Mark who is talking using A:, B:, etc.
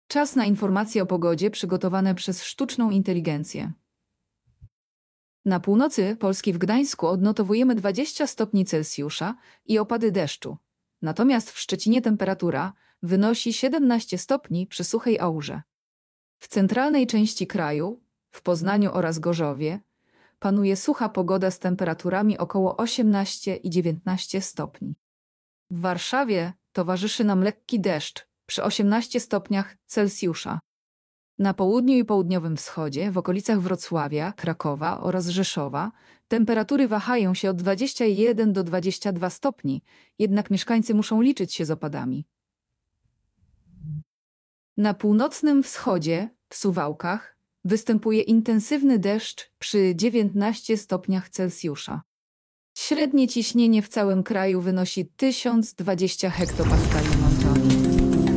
A: Czas na informacje o pogodzie przygotowane przez sztuczną inteligencję. Na północy Polski w Gdańsku odnotowujemy 20 stopni Celsjusza i opady deszczu. Natomiast w Szczecinie temperatura wynosi 17 stopni przy suchej aurze. W centralnej części kraju, w Poznaniu oraz Gorzowie, panuje sucha pogoda z temperaturami około 18 i 19 stopni. W Warszawie towarzyszy nam lekki deszcz przy 18 stopniach Celsjusza. Na południu i południowym wschodzie, w okolicach Wrocławia, Krakowa oraz Rzeszowa, temperatury wahają się od 21 do 22 stopni, jednak mieszkańcy muszą liczyć się z opadami. Na północnym wschodzie, w Suwałkach, występuje intensywny deszcz przy 19 stopniach Celsjusza. Średnie ciśnienie w całym kraju wynosi 1020 hektopaskali na